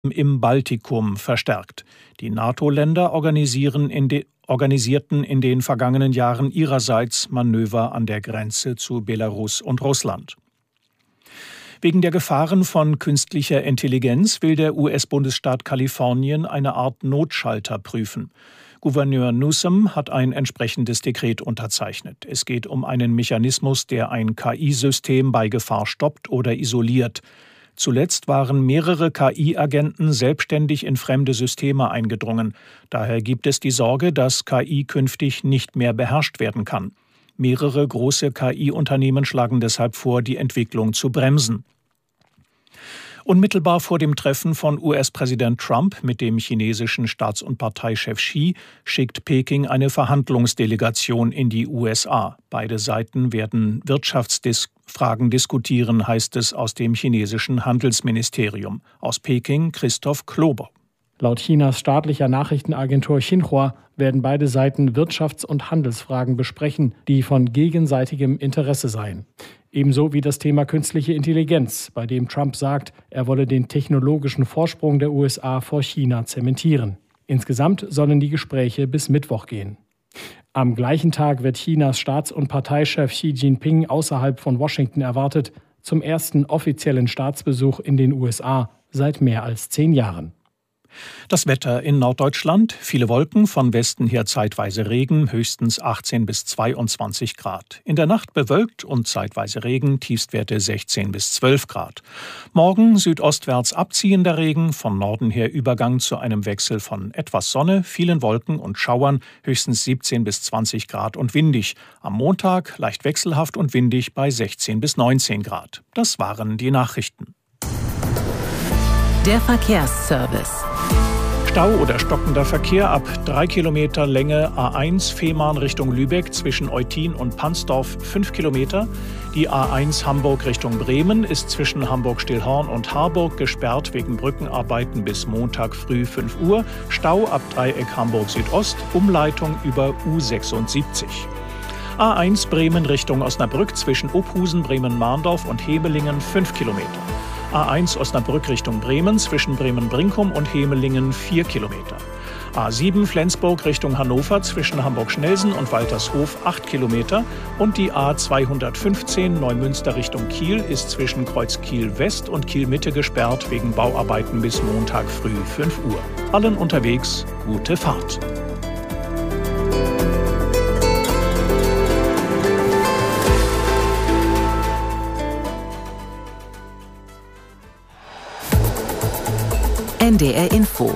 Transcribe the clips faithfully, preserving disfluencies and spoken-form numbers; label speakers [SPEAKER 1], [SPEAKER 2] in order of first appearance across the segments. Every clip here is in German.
[SPEAKER 1] im Baltikum verstärkt. Die NATO-Länder organisieren in de- organisierten in den vergangenen Jahren ihrerseits Manöver an der Grenze zu Belarus und Russland. Wegen der Gefahren von künstlicher Intelligenz will der U S-Bundesstaat Kalifornien eine Art Notschalter prüfen. Gouverneur Newsom hat ein entsprechendes Dekret unterzeichnet. Es geht um einen Mechanismus, der ein K I-System bei Gefahr stoppt oder isoliert. Zuletzt waren mehrere K I-Agenten selbstständig in fremde Systeme eingedrungen. Daher gibt es die Sorge, dass K I künftig nicht mehr beherrscht werden kann. Mehrere große K I-Unternehmen schlagen deshalb vor, die Entwicklung zu bremsen. Unmittelbar vor dem Treffen von U S-Präsident Trump mit dem chinesischen Staats- und Parteichef Xi schickt Peking eine Verhandlungsdelegation in die U S A. Beide Seiten werden Wirtschaftsfragen diskutieren, heißt es aus dem chinesischen Handelsministerium. Aus Peking Christoph Klober.
[SPEAKER 2] Laut Chinas staatlicher Nachrichtenagentur Xinhua werden beide Seiten Wirtschafts- und Handelsfragen besprechen, die von gegenseitigem Interesse seien. Ebenso wie das Thema künstliche Intelligenz, bei dem Trump sagt, er wolle den technologischen Vorsprung der U S A vor China zementieren. Insgesamt sollen die Gespräche bis Mittwoch gehen. Am gleichen Tag wird Chinas Staats- und Parteichef Xi Jinping außerhalb von Washington erwartet, zum ersten offiziellen Staatsbesuch in den U S A seit mehr als zehn Jahren.
[SPEAKER 1] Das Wetter in Norddeutschland, viele Wolken, von Westen her zeitweise Regen, höchstens achtzehn bis zweiundzwanzig Grad. In der Nacht bewölkt und zeitweise Regen, Tiefstwerte sechzehn bis zwölf Grad. Morgen südostwärts abziehender Regen, von Norden her Übergang zu einem Wechsel von etwas Sonne, vielen Wolken und Schauern, höchstens siebzehn bis zwanzig Grad und windig. Am Montag leicht wechselhaft und windig bei sechzehn bis neunzehn Grad. Das waren die Nachrichten.
[SPEAKER 3] Der Verkehrsservice.
[SPEAKER 1] Stau oder stockender Verkehr ab drei Kilometer Länge A eins Fehmarn Richtung Lübeck zwischen Eutin und Pansdorf fünf Kilometer. Die A eins Hamburg Richtung Bremen ist zwischen Hamburg-Stillhorn und Harburg gesperrt wegen Brückenarbeiten bis Montag früh fünf Uhr. Stau ab Dreieck Hamburg Südost, Umleitung über U sechsundsiebzig. A eins Bremen Richtung Osnabrück zwischen Ophusen, Bremen-Mahndorf und Hemelingen fünf Kilometer. A eins Osnabrück Richtung Bremen zwischen Bremen-Brinkum und Hemelingen vier Kilometer. A sieben Flensburg Richtung Hannover zwischen Hamburg-Schnelsen und Waltershof acht Kilometer. Und die A zweihundertfünfzehn Neumünster Richtung Kiel ist zwischen Kreuz Kiel West und Kiel Mitte gesperrt wegen Bauarbeiten bis Montag früh fünf Uhr. Allen unterwegs gute Fahrt.
[SPEAKER 3] N D R Info.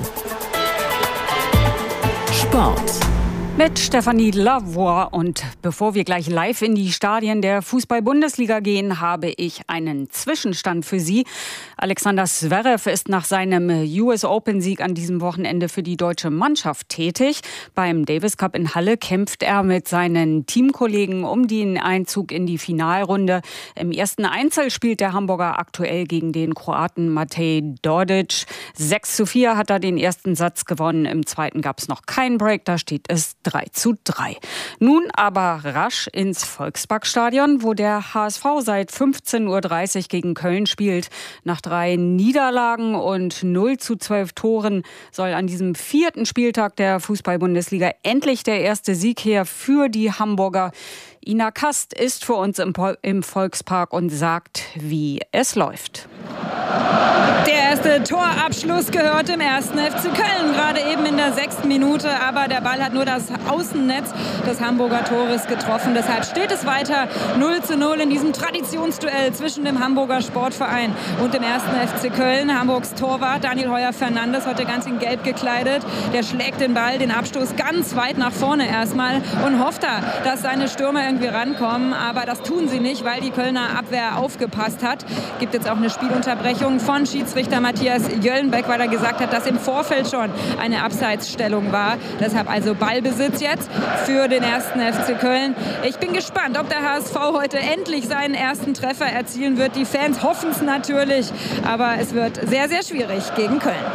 [SPEAKER 3] Sport.
[SPEAKER 4] Mit Stefanie Lavoie. Und bevor wir gleich live in die Stadien der Fußball-Bundesliga gehen, habe ich einen Zwischenstand für Sie. Alexander Zverev ist nach seinem U S Open-Sieg an diesem Wochenende für die deutsche Mannschaft tätig. Beim Davis Cup in Halle kämpft er mit seinen Teamkollegen um den Einzug in die Finalrunde. Im ersten Einzel spielt der Hamburger aktuell gegen den Kroaten Matej Dodic. sechs zu vier hat er den ersten Satz gewonnen. Im zweiten gab es noch keinen Break, da steht es drei zu drei. Nun aber rasch ins Volksparkstadion, wo der H S V seit fünfzehn Uhr dreißig gegen Köln spielt. Nach drei Niederlagen und null zu zwölf Toren soll an diesem vierten Spieltag der Fußball-Bundesliga endlich der erste Sieg her für die Hamburger. Ina Kast ist für uns im, im Volkspark und sagt, wie es läuft.
[SPEAKER 5] Der erste Torabschluss gehört dem ersten F C Köln, gerade eben in der sechsten Minute. Aber der Ball hat nur das Außennetz des Hamburger Tores getroffen. Deshalb steht es weiter null zu null in diesem Traditionsduell zwischen dem Hamburger Sportverein und dem ersten F C Köln. Hamburgs Torwart Daniel Heuer-Fernandes, heute ganz in Gelb gekleidet. Der schlägt den Ball, den Abstoß ganz weit nach vorne erstmal und hofft da, dass seine Stürmer irgendwie rankommen. Aber das tun sie nicht, weil die Kölner Abwehr aufgepasst hat. Gibt jetzt auch eine Spielunterbrechung von Schiedsrichter Matthias Jöllenbeck, weil er gesagt hat, dass im Vorfeld schon eine Abseitsstellung war. Deshalb also Ballbesitz jetzt für den ersten F C Köln. Ich bin gespannt, ob der H S V heute endlich seinen ersten Treffer erzielen wird. Die Fans hoffen es natürlich, aber es wird sehr, sehr schwierig gegen Köln.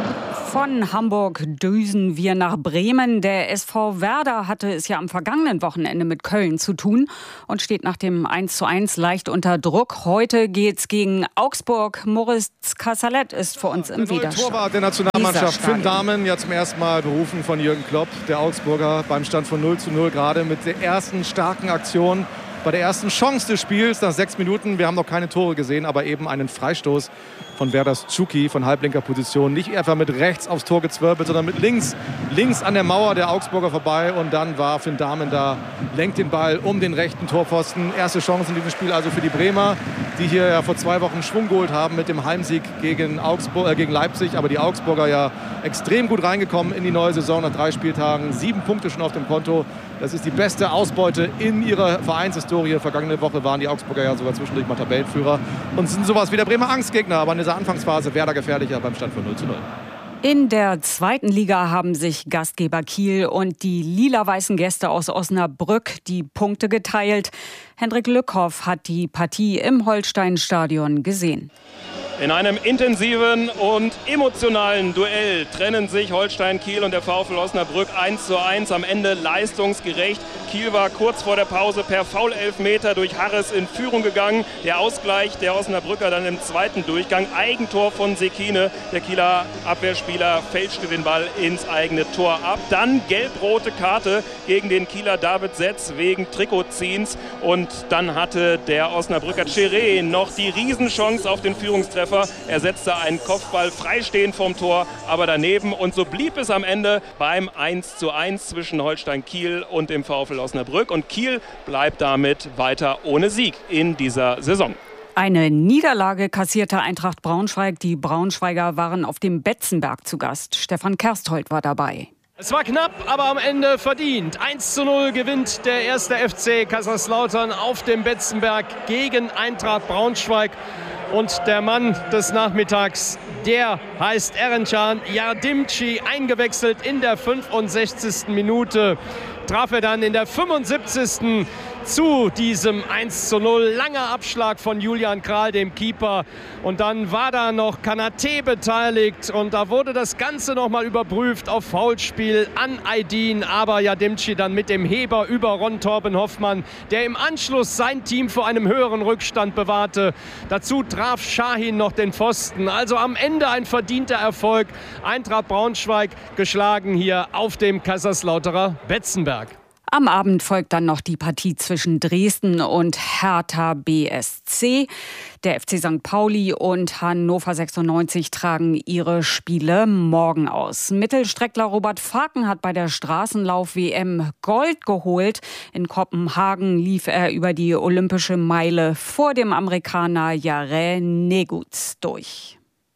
[SPEAKER 4] Von Hamburg düsen wir nach Bremen. Der S V Werder hatte es ja am vergangenen Wochenende mit Köln zu tun und steht nach dem eins zu eins leicht unter Druck. Heute geht's gegen Augsburg. Moritz Kassalet ist für uns im Widerstand.
[SPEAKER 6] Der Torwart der Nationalmannschaft, Finn Dahmen, ja zum ersten Mal berufen von Jürgen Klopp. Der Augsburger beim Stand von null zu null gerade mit der ersten starken Aktion. Bei der ersten Chance des Spiels nach sechs Minuten. Wir haben noch keine Tore gesehen, aber eben einen Freistoß von Werders Tschuki von halblinker Position. Nicht einfach mit rechts aufs Tor gezwirbelt, sondern mit links, links an der Mauer der Augsburger vorbei. Und dann war Finn Dahmen da, lenkt den Ball um den rechten Torpfosten. Erste Chance in diesem Spiel also für die Bremer, die hier ja vor zwei Wochen Schwung geholt haben mit dem Heimsieg gegen, Augsburg, äh, gegen Leipzig. Aber die Augsburger ja extrem gut reingekommen in die neue Saison nach drei Spieltagen. Sieben Punkte schon auf dem Konto. Das ist die beste Ausbeute in ihrer Vereinshistorie. Vergangene Woche waren die Augsburger ja sogar zwischendurch mal Tabellenführer und sind sowas wie der Bremer Angstgegner. Aber in dieser Anfangsphase Werder gefährlicher beim Stand von null zu null.
[SPEAKER 4] In der zweiten Liga haben sich Gastgeber Kiel und die lila-weißen Gäste aus Osnabrück die Punkte geteilt. Hendrik Lückhoff hat die Partie im Holsteinstadion gesehen.
[SPEAKER 7] In einem intensiven und emotionalen Duell trennen sich Holstein Kiel und der VfL Osnabrück eins zu eins. Am Ende leistungsgerecht. Kiel war kurz vor der Pause per Foul-Elfmeter durch Harris in Führung gegangen. Der Ausgleich der Osnabrücker dann im zweiten Durchgang. Eigentor von Sekine. Der Kieler Abwehrspieler fälschte den Ball ins eigene Tor ab. Dann gelb-rote Karte gegen den Kieler David Setz wegen Trikotziehens. Und dann hatte der Osnabrücker Cheré noch die Riesenchance auf den Führungstreffer. Er setzte einen Kopfball freistehend vom Tor, aber daneben. Und so blieb es am Ende beim eins zu eins zwischen Holstein Kiel und dem VfL Osnabrück. Und Kiel bleibt damit weiter ohne Sieg in dieser Saison.
[SPEAKER 4] Eine Niederlage kassierte Eintracht Braunschweig. Die Braunschweiger waren auf dem Betzenberg zu Gast. Stefan Kersthold war dabei.
[SPEAKER 8] Es war knapp, aber am Ende verdient. eins zu null gewinnt der erste F C Kaiserslautern auf dem Betzenberg gegen Eintracht Braunschweig. Und der Mann des Nachmittags, der heißt Erencan Yardimci, eingewechselt in der fünfundsechzigsten Minute. Traf er dann in der fünfundsiebzigsten zu diesem eins zu null. Langer Abschlag von Julian Kral, dem Keeper. Und dann war da noch Kanaté beteiligt. Und da wurde das Ganze nochmal überprüft auf Foulspiel an Aydin. Aber Yardimci dann mit dem Heber über Ron Torben Hoffmann, der im Anschluss sein Team vor einem höheren Rückstand bewahrte. Dazu traf Shahin noch den Pfosten. Also am Ende ein verdienter Erfolg. Eintracht Braunschweig geschlagen hier auf dem Kaiserslauterer Betzenberg.
[SPEAKER 4] Am Abend folgt dann noch die Partie zwischen Dresden und Hertha B S C. Der F C Sankt Pauli und Hannover sechsundneunzig tragen ihre Spiele morgen aus. Mittelstreckler Robert Faken hat bei der Straßenlauf-W M Gold geholt. In Kopenhagen lief er über die olympische Meile vor dem Amerikaner Jarre Neguts durch.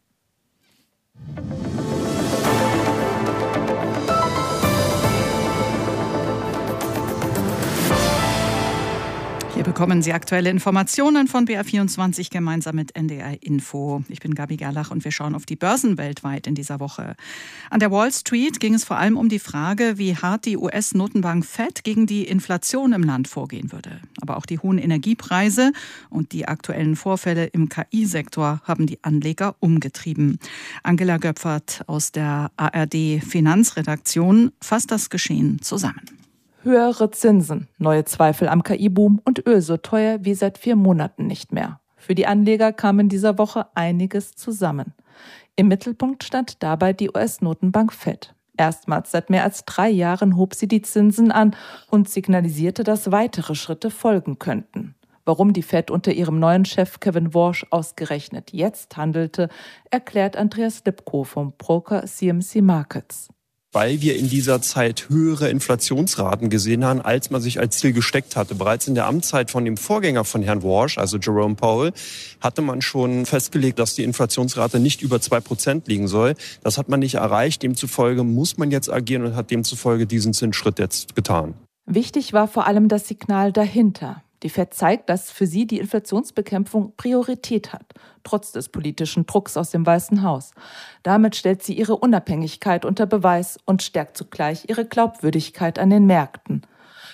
[SPEAKER 9] Hier bekommen Sie aktuelle Informationen von B R vierundzwanzig gemeinsam mit N D R Info. Ich bin Gabi Gerlach und wir schauen auf die Börsen weltweit in dieser Woche. An der Wall Street ging es vor allem um die Frage, wie hart die U S-Notenbank Fed gegen die Inflation im Land vorgehen würde. Aber auch die hohen Energiepreise und die aktuellen Vorfälle im K I-Sektor haben die Anleger umgetrieben. Angela Göpfert aus der A R D-Finanzredaktion fasst das Geschehen zusammen.
[SPEAKER 10] Höhere Zinsen, neue Zweifel am K I-Boom und Öl so teuer wie seit vier Monaten nicht mehr. Für die Anleger kam in dieser Woche einiges zusammen. Im Mittelpunkt stand dabei die U S-Notenbank Fed. Erstmals seit mehr als drei Jahren hob sie die Zinsen an und signalisierte, dass weitere Schritte folgen könnten. Warum die Fed unter ihrem neuen Chef Kevin Warsh ausgerechnet jetzt handelte, erklärt Andreas Lipko vom Broker C M C Markets.
[SPEAKER 11] Weil wir in dieser Zeit höhere Inflationsraten gesehen haben, als man sich als Ziel gesteckt hatte. Bereits in der Amtszeit von dem Vorgänger von Herrn Warsh, also Jerome Powell, hatte man schon festgelegt, dass die Inflationsrate nicht über zwei Prozent liegen soll. Das hat man nicht erreicht. Demzufolge muss man jetzt agieren und hat demzufolge diesen Zinsschritt jetzt getan.
[SPEAKER 10] Wichtig war vor allem das Signal dahinter. Die Fed zeigt, dass für sie die Inflationsbekämpfung Priorität hat, trotz des politischen Drucks aus dem Weißen Haus. Damit stellt sie ihre Unabhängigkeit unter Beweis und stärkt zugleich ihre Glaubwürdigkeit an den Märkten.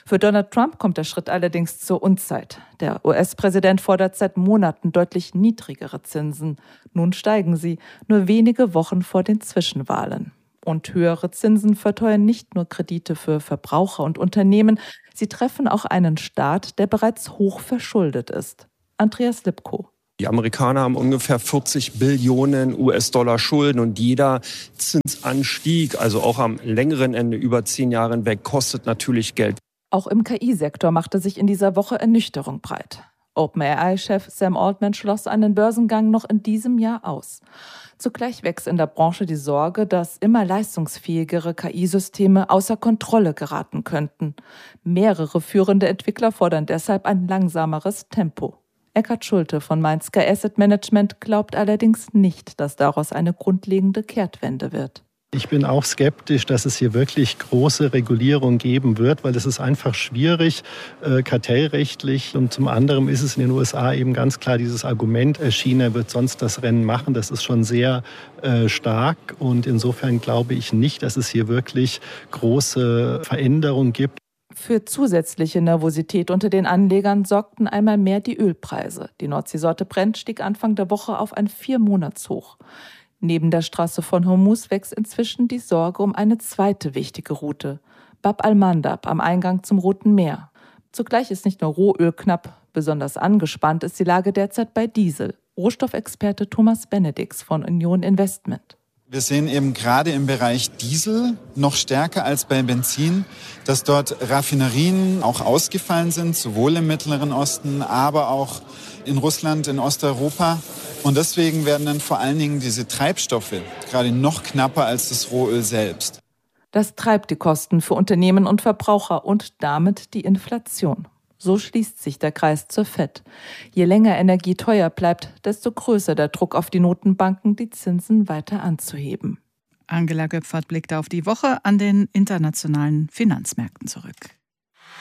[SPEAKER 10] Für Donald Trump kommt der Schritt allerdings zur Unzeit. Der U S-Präsident fordert seit Monaten deutlich niedrigere Zinsen. Nun steigen sie, nur wenige Wochen vor den Zwischenwahlen. Und höhere Zinsen verteuern nicht nur Kredite für Verbraucher und Unternehmen, sie treffen auch einen Staat, der bereits hoch verschuldet ist. Andreas Lipko.
[SPEAKER 11] Die Amerikaner haben ungefähr vierzig Billionen U S-Dollar Schulden und jeder Zinsanstieg, also auch am längeren Ende über zehn Jahre hinweg, kostet natürlich Geld.
[SPEAKER 10] Auch im K I-Sektor machte sich in dieser Woche Ernüchterung breit. OpenAI-Chef Sam Altman schloss einen Börsengang noch in diesem Jahr aus. Zugleich wächst in der Branche die Sorge, dass immer leistungsfähigere K I-Systeme außer Kontrolle geraten könnten. Mehrere führende Entwickler fordern deshalb ein langsameres Tempo. Eckhard Schulte von Mainz-Sky Asset Management glaubt allerdings nicht, dass daraus eine grundlegende Kehrtwende wird.
[SPEAKER 12] Ich bin auch skeptisch, dass es hier wirklich große Regulierung geben wird, weil es ist einfach schwierig, äh, kartellrechtlich. Und zum anderen ist es in den U S A eben ganz klar dieses Argument, äh, China wird sonst das Rennen machen. Das ist schon sehr äh, stark. Und insofern glaube ich nicht, dass es hier wirklich große Veränderungen gibt.
[SPEAKER 10] Für zusätzliche Nervosität unter den Anlegern sorgten einmal mehr die Ölpreise. Die Nordseesorte Brent stieg Anfang der Woche auf ein Viermonatshoch. Neben der Straße von Hormuz wächst inzwischen die Sorge um eine zweite wichtige Route, Bab al-Mandab am Eingang zum Roten Meer. Zugleich ist nicht nur Rohöl knapp, besonders angespannt ist die Lage derzeit bei Diesel. Rohstoffexperte Thomas Benedix von Union Investment.
[SPEAKER 13] Wir sehen eben gerade im Bereich Diesel noch stärker als bei Benzin, dass dort Raffinerien auch ausgefallen sind, sowohl im Mittleren Osten, aber auch in Russland, in Osteuropa. Und deswegen werden dann vor allen Dingen diese Treibstoffe gerade noch knapper als das Rohöl selbst.
[SPEAKER 10] Das treibt die Kosten für Unternehmen und Verbraucher und damit die Inflation. So schließt sich der Kreis zur Fed. Je länger Energie teuer bleibt, desto größer der Druck auf die Notenbanken, die Zinsen weiter anzuheben.
[SPEAKER 9] Angela Göpfert blickte auf die Woche an den internationalen Finanzmärkten zurück.